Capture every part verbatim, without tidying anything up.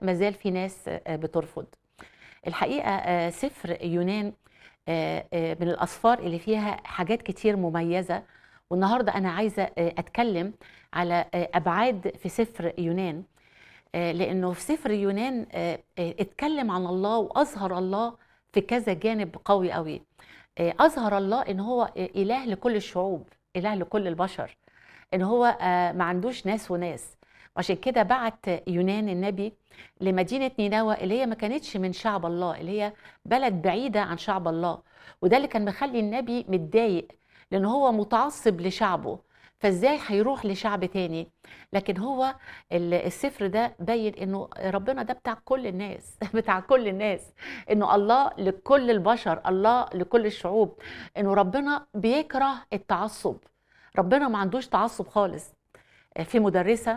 مازال في ناس آه، بترفض. الحقيقة آه، سفر يونان آه، آه، من الأسفار اللي فيها حاجات كتير مميزة. والنهاردة أنا عايزة آه، أتكلم على آه، أبعاد في سفر يونان. آه، لأنه في سفر يونان آه، آه، اتكلم عن الله وأظهر الله في كذا جانب قوي قوي. آه، أظهر الله إن هو آه، إله لكل الشعوب، إله لكل البشر، ان هو آه، ما عندوش ناس وناس. وعشان كده بعت يونان النبي لمدينة نينوى اللي هي ما كانتش من شعب الله، اللي هي بلد بعيدة عن شعب الله. وده اللي كان مخلي النبي متضايق، لأن هو متعصب لشعبه، فازاي هيروح لشعب تاني؟ لكن هو ال- السفر ده بين انه ربنا ده بتاع كل الناس بتاع كل الناس، انه الله لكل البشر، الله لكل الشعوب، انه ربنا بيكره التعصب. ربنا ما عندوش تعصب خالص. آه، في مدرسة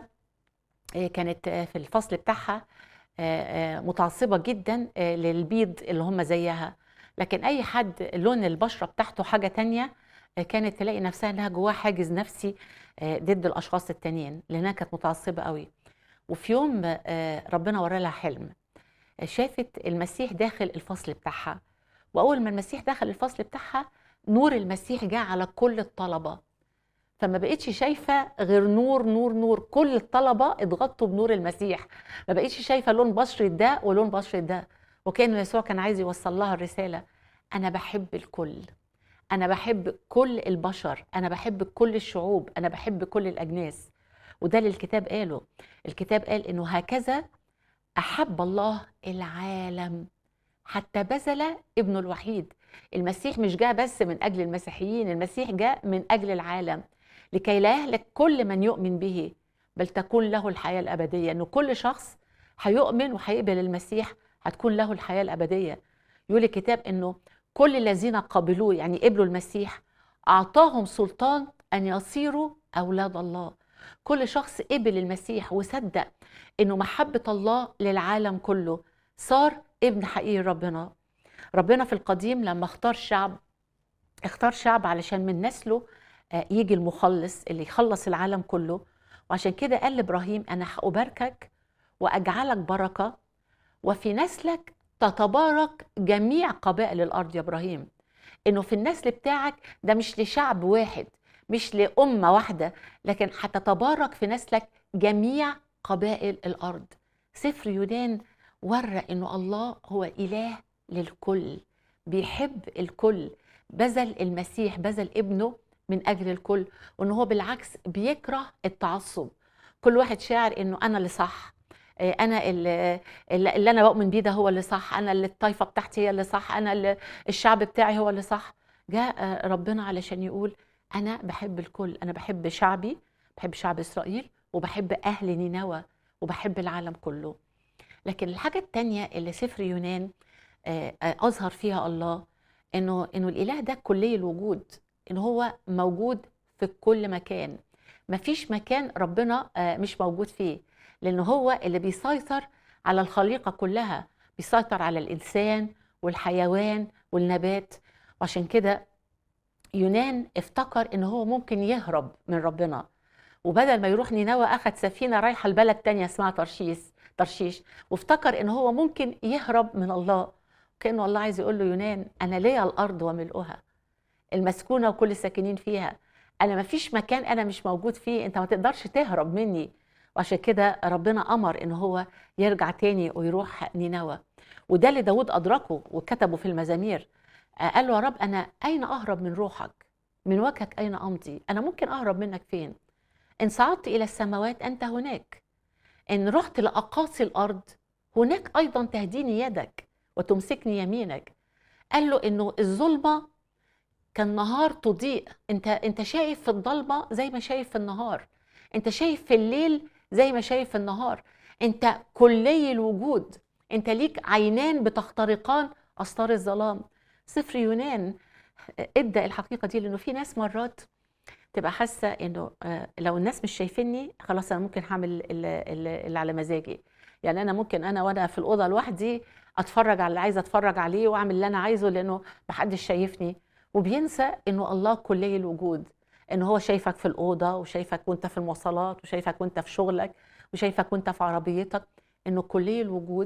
آه، كانت آه، في الفصل بتاعها آه، آه، متعصبة جدا آه، للبيض اللي هم زيها، لكن أي حد لون البشرة بتاعته حاجة تانية آه، كانت تلاقي نفسها إنها جواها حاجز نفسي آه، ضد الأشخاص التانيين، لأنها كانت متعصبة قوي. وفي يوم آه، ربنا ورى لها حلم. آه، شافت المسيح داخل الفصل بتاعها، وأول ما المسيح دخل الفصل بتاعها نور المسيح جاء على كل الطلبة، فما بقتش شايفه غير نور نور نور، كل الطلبه اتغطوا بنور المسيح، ما بقتش شايفه لون بشره ده ولون بشره ده. وكان يسوع كان عايز يوصل لها الرساله: انا بحب الكل، انا بحب كل البشر، انا بحب كل الشعوب، انا بحب كل الاجناس. وده اللي الكتاب قاله. الكتاب قال انه هكذا احب الله العالم حتى بذل ابنه الوحيد. المسيح مش جاء بس من أجل المسيحيين، المسيح جاء من أجل العالم، لكي لا يهلك كل من يؤمن به، بل تكون له الحياة الأبدية. إنه كل شخص هيؤمن وهيقبل المسيح هتكون له الحياة الأبدية. يقول الكتاب إنه كل الذين قبلوه، يعني قبلوا المسيح، أعطاهم سلطان أن يصيروا أولاد الله. كل شخص قبل المسيح وصدق إنه محبة الله للعالم كله صار ابن حقيقي ربنا. ربنا في القديم لما اختار شعب، اختار شعب علشان من نسله آه، يجي المخلص اللي يخلص العالم كله. وعشان كده قال لإبراهيم: أنا هأباركك وأجعلك بركة، وفي نسلك تتبارك جميع قبائل الأرض. يا إبراهيم، إنه في النسل بتاعك ده مش لشعب واحد، مش لأمة واحدة، لكن هتتبارك في نسلك جميع قبائل الأرض. سفر يونان ورى إنه الله هو إله للكل، بيحب الكل، بذل المسيح، بذل ابنه من أجل الكل. وإنه هو بالعكس بيكره التعصب. كل واحد شاعر إنه أنا اللي صح، آه، أنا اللي, اللي أنا بؤمن بيه ده هو اللي صح، أنا اللي الطائفة بتاعتي هي اللي صح، أنا اللي الشعب بتاعي هو اللي صح. جاء ربنا علشان يقول: أنا بحب الكل، أنا بحب شعبي، بحب شعب إسرائيل، وبحب أهل نينوى، وبحب العالم كله. لكن الحاجة التانية اللي سفر يونان آه، آه، أظهر فيها الله، إنه إنه الإله ده كلي الوجود، إنه هو موجود في كل مكان. مفيش مكان ربنا آه، مش موجود فيه، لأنه هو اللي بيسيطر على الخليقة كلها، بيسيطر على الإنسان والحيوان والنبات. وعشان كده يونان افتكر ان هو ممكن يهرب من ربنا، وبدل ما يروح نينوى اخد سفينه رايحه لبلد تانية اسمها ترشيش ترشيش وافتكر ان هو ممكن يهرب من الله. كأنه الله عايز يقول له: يونان، انا ليا الارض وملؤها المسكونه وكل الساكنين فيها، انا ما فيش مكان انا مش موجود فيه، انت ما تقدرش تهرب مني. وعشان كده ربنا امر ان هو يرجع تاني ويروح نينوى. وده اللي داود ادركه وكتبه في المزامير. آه، قال له: يا رب، انا اين اهرب من روحك؟ من وجهك اين امضي؟ انا ممكن اهرب منك فين؟ ان صعدت الى السماوات انت هناك، ان رحت لاقاصي الارض هناك ايضا تهديني يدك وتمسكني يمينك. قال له انه الظلمه كالنهار تضيء، انت انت شايف في الضلمه زي ما شايف في النهار، انت شايف في الليل زي ما شايف في النهار، انت كلي الوجود، انت ليك عينان بتخترقان استار الظلام. سفر يونان ادى الحقيقه دي، لانه في ناس مرات تبقى حاسه انه آه، لو الناس مش شايفيني خلاص انا ممكن هعمل ال- ال- اللي على مزاجي. يعني انا ممكن انا وانا في الاوضه لوحدي اتفرج على اللي عايزه اتفرج عليه واعمل اللي انا عايزه، لانه محدش شايفني. وبينسى انه الله كلي الوجود، انه هو شايفك في الاوضه، وشايفك وانت في المواصلات، وشايفك وانت في شغلك، وشايفك وانت في عربيتك. انه كلي الوجود